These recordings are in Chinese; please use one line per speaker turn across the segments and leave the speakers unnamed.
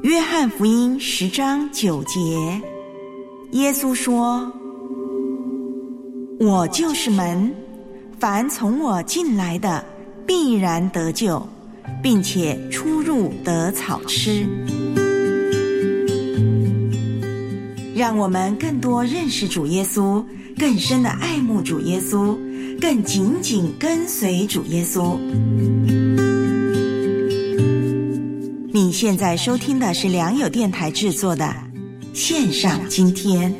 约翰福音10章9节，耶稣说：我就是门，凡从我进来的必然得救，并且出入得草吃。让我们更多认识主耶稣，更深的爱慕主耶稣，更紧紧跟随主耶稣。你现在收听的是良友电台制作的线上今天。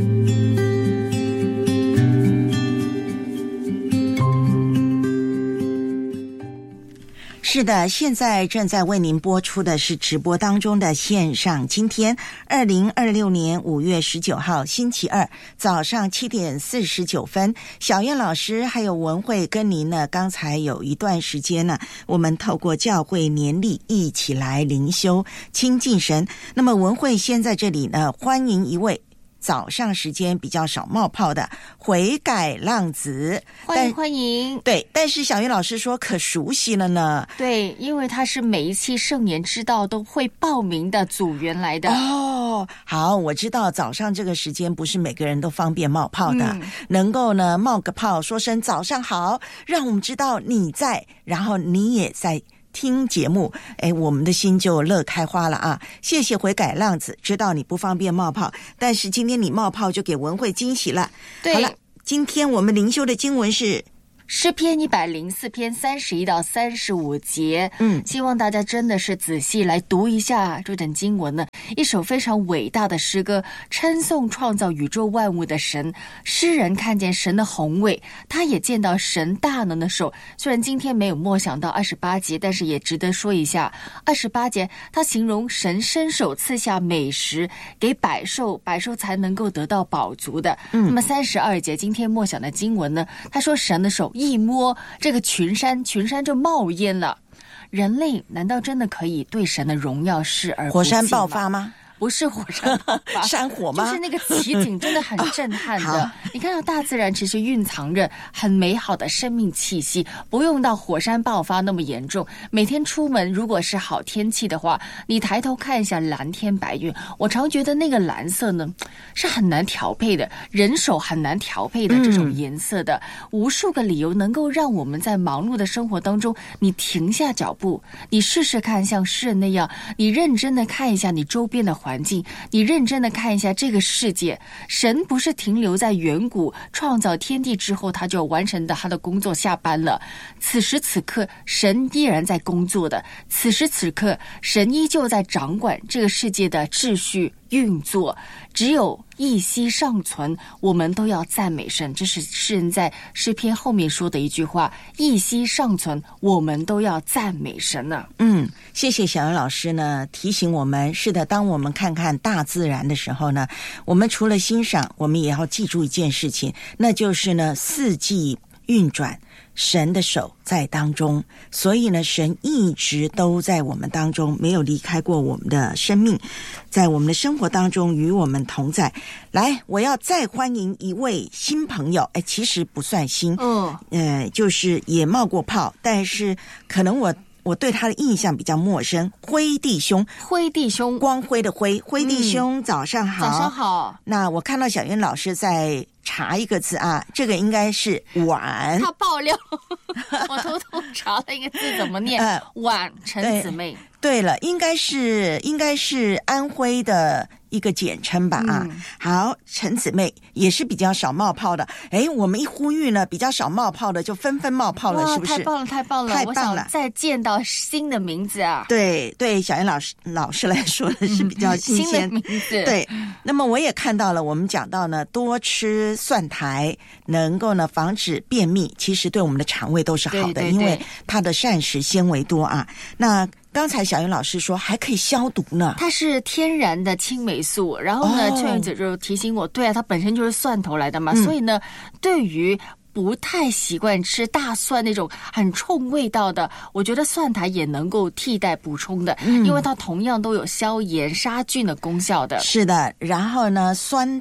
是的，现在正在为您播出的是直播当中的线上今天2026年5月19号星期二早上7点49分，小燕老师还有文慧跟您呢，刚才有一段时间呢，我们透过教会年历一起来灵修亲近神。那么文慧先在这里呢，欢迎一位早上时间比较少冒泡的悔改浪子，
欢迎。
对，但是小云老师说可熟悉了呢。
对，因为他是每一期圣言之道都会报名的组员来的。
哦，好，我知道早上这个时间不是每个人都方便冒泡的，能够呢冒个泡说声早上好，让我们知道你在，然后你也在听节目，我们的心就乐开花了啊！谢谢悔改浪子，知道你不方便冒泡，但是今天你冒泡就给文慧惊喜了。
对，
好了，今天我们灵修的经文是
诗篇104篇31到35节。希望大家真的是仔细来读一下这段经文呢，一首非常伟大的诗歌，称颂创造宇宙万物的神。诗人看见神的宏伟，他也见到神大能的手。虽然今天没有默想到28节，但是也值得说一下。28节他形容神伸手赐下美食给百兽，百兽才能够得到饱足的。那么32节今天默想的经文呢，他说神的手一摸这个群山就冒烟了。人类难道真的可以对神的荣耀视而不见吗？
火山爆发吗？
不是火山爆发
山火吗？
就是那个奇景真的很震撼的。你看到大自然其实蕴藏着很美好的生命气息，不用到火山爆发那么严重。每天出门如果是好天气的话，你抬头看一下蓝天白云，我常觉得那个蓝色呢是很难调配的，人手很难调配的这种颜色的。无数个理由能够让我们在忙碌的生活当中，你停下脚步，你试试看像诗人那样，你认真的看一下你周边的环境，你认真的看一下这个世界。神不是停留在远古创造天地之后他就完成的他的工作下班了，此时此刻神依然在工作的，此时此刻神依旧在掌管这个世界的秩序运作。只有一息尚存，我们都要赞美神。这是诗人在诗篇后面说的一句话，一息尚存，我们都要赞美神呢。
谢谢小杨老师呢提醒我们，是的，当我们看看大自然的时候呢，我们除了欣赏，我们也要记住一件事情，那就是呢四季运转，神的手在当中，所以呢神一直都在我们当中，没有离开过我们的生命，在我们的生活当中与我们同在。来，我要再欢迎一位新朋友，其实不算新，就是也冒过泡，但是可能我对他的印象比较陌生。辉弟兄，光辉的辉弟兄，早上好。
早上好。那
我看到小云老师在查一个字啊，这个应该是碗。
他爆料我偷偷查了一个字怎么念，碗，陈姊妹。
对了，应该是安徽的一个简称吧啊。好，陈姊妹也是比较少冒泡的。我们一呼吁呢，比较少冒泡的就纷纷冒泡了，是不是？
太棒了！我想再见到新的名字啊。
对，小燕老师来说呢是比较新鲜
新的名字。
对，那么我也看到了，我们讲到呢，多吃蒜苔能够呢防止便秘，其实对我们的肠胃都是好的，因为它的膳食纤维多啊。那刚才小云老师说还可以消毒呢，
它是天然的青霉素。然后呢，劝云姐就提醒我，对啊，它本身就是蒜头来的嘛，所以呢，对于不太习惯吃大蒜那种很冲味道的，我觉得蒜苔也能够替代补充的，因为它同样都有消炎杀菌的功效的。
是的，然后呢，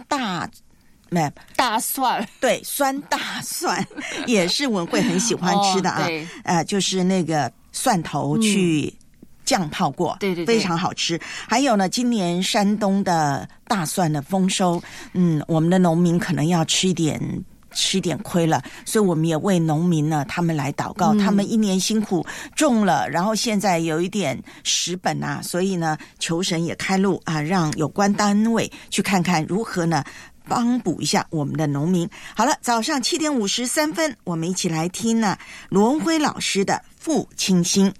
大蒜，
对，酸大蒜也是文慧很喜欢吃的啊。
对，
就是那个蒜头去酱泡过，
对对对，
非常好吃。还有呢，今年山东的大蒜的丰收，我们的农民可能要吃一点亏了，所以我们也为农民呢他们来祷告，他们一年辛苦种了，然后现在有一点蚀本啊，所以呢求神也开路啊，让有关单位去看看如何呢帮补一下我们的农民。好了，早上7点53分，我们一起来听呢罗文辉老师的父亲心。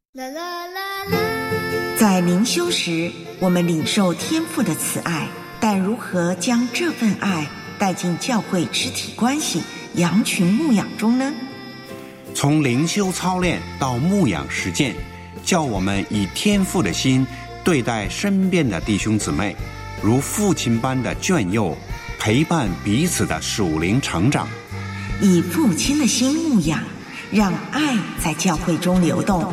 在灵修时，我们领受天父的慈爱，但如何将这份爱带进教会肢体关系、羊群牧养中呢？
从灵修操练到牧养实践，叫我们以天父的心对待身边的弟兄姊妹，如父亲般的眷佑，陪伴彼此的属灵成长。
以父亲的心牧养，让爱在教会中流动。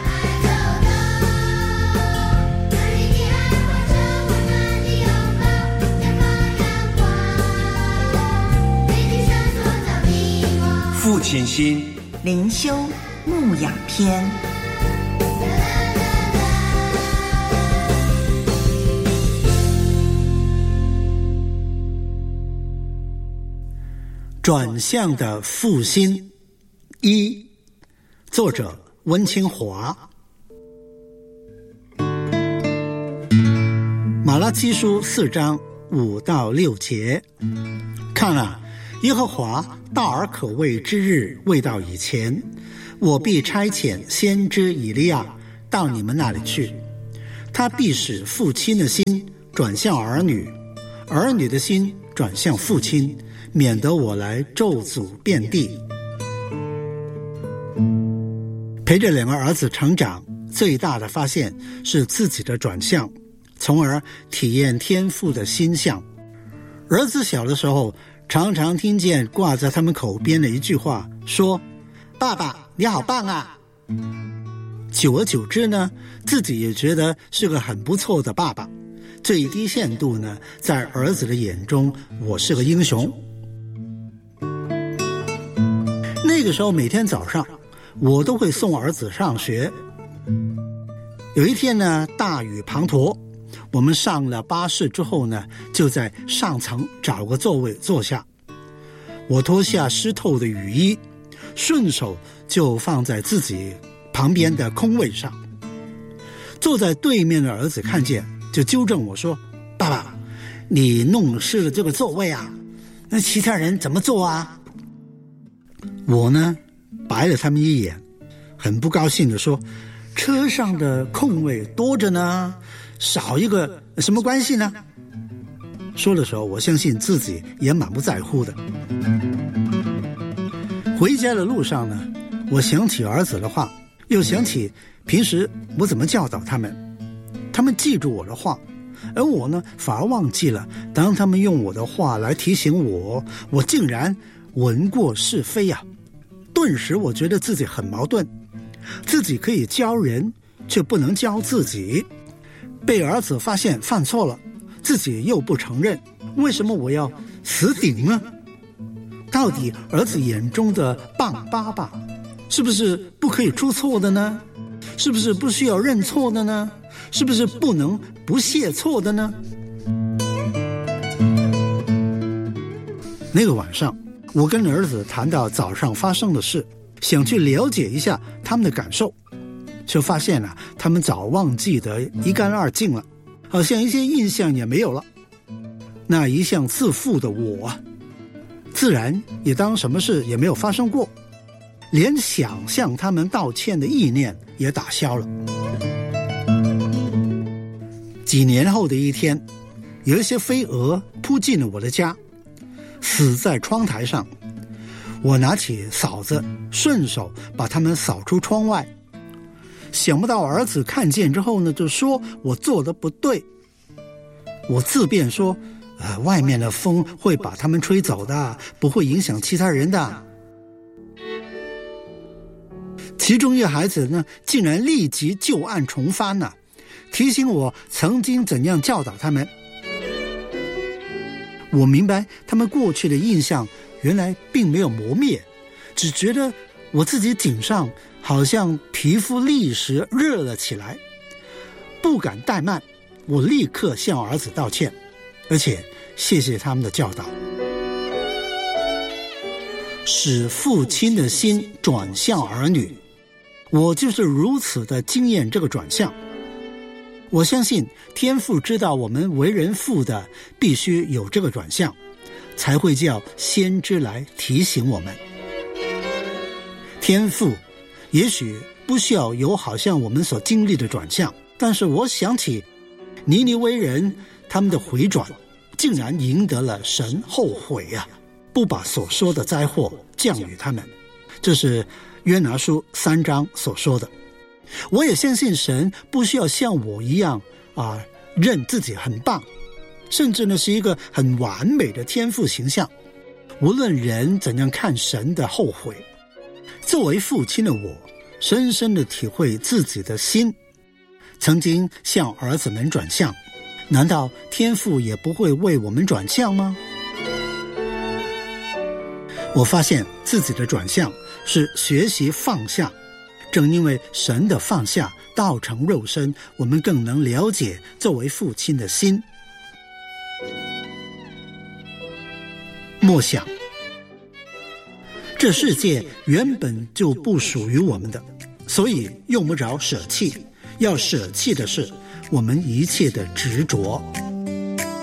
父亲心
灵修牧养篇。
转向的父心一，作者温清华。马拉基书4章5到6节，看啊，耶和华大而可畏之日未到以前，我必差遣先知以利亚到你们那里去，他必使父亲的心转向儿女，儿女的心转向父亲，免得我来咒诅遍地。陪着2个儿子成长，最大的发现是自己的转向，从而体验天父的心象。儿子小的时候，常常听见挂在他们口边的一句话，说：爸爸你好棒啊。久而久之呢，自己也觉得是个很不错的爸爸，最低限度呢，在儿子的眼中我是个英雄。那个时候每天早上我都会送儿子上学。有一天呢，大雨滂沱，我们上了巴士之后呢，就在上层找个座位坐下。我脱下湿透的雨衣，顺手就放在自己旁边的空位上。坐在对面的儿子看见，就纠正我说：爸爸，你弄湿了这个座位啊，那其他人怎么坐啊？我呢，白了他们一眼，很不高兴地说：车上的空位多着呢，少一个什么关系呢？说的时候，我相信自己也满不在乎的。回家的路上呢，我想起儿子的话，又想起平时我怎么教导他们，他们记住我的话，而我呢，反而忘记了，当他们用我的话来提醒我，我竟然闻过是非啊！顿时我觉得自己很矛盾，自己可以教人，却不能教自己。被儿子发现犯错了，自己又不承认，为什么我要死顶呢？到底儿子眼中的棒爸爸，是不是不可以出错的呢？是不是不需要认错的呢？是不是不能不谢错的呢？那个晚上，我跟儿子谈到早上发生的事，想去了解一下他们的感受，就发现啊，他们早忘记得一干二净了，好像一些印象也没有了。那一向自负的我，自然也当什么事也没有发生过，连想向他们道歉的意念也打消了。几年后的一天，有一些飞蛾扑进了我的家，死在窗台上。我拿起扫子，顺手把它们扫出窗外。想不到儿子看见之后呢，就说我做的不对。我自辩说，外面的风会把它们吹走的，不会影响其他人的。其中一个孩子呢，竟然立即旧案重翻了，提醒我曾经怎样教导他们。我明白他们过去的印象原来并没有磨灭，只觉得我自己颈上好像皮肤立时热了起来， 不敢怠慢，我立刻向儿子道歉，而且谢谢他们的教导，使父亲的心转向儿女。我就是如此的经验这个转向。我相信天父知道我们为人父的必须有这个转向，才会叫先知来提醒我们。天父也许不需要有好像我们所经历的转向，但是我想起尼尼微人他们的回转，竟然赢得了神后悔啊，不把所说的灾祸降与他们。这是约拿书3章所说的。我也相信神不需要像我一样认自己很棒，甚至呢是一个很完美的天父形象。无论人怎样看神的后悔，作为父亲的我深深的体会自己的心曾经向儿子们转向，难道天父也不会为我们转向吗？我发现自己的转向是学习放下，正因为神的放下道成肉身，我们更能了解作为父亲的心。默想，这世界原本就不属于我们的，所以用不着舍弃，要舍弃的是我们一切的执着。